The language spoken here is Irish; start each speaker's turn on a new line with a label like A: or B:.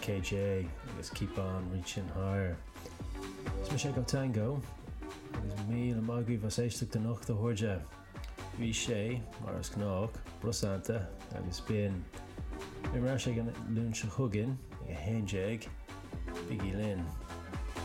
A: KJ agus Keep On Reaching Higher. Is me sé go tango agus mí le magú was éisteach den nacht a thuirde. Bhí sé mar as gnách brosanta agus bin mé mar sé gan lún se chuggin ag a héinjeag Biggie Lynn.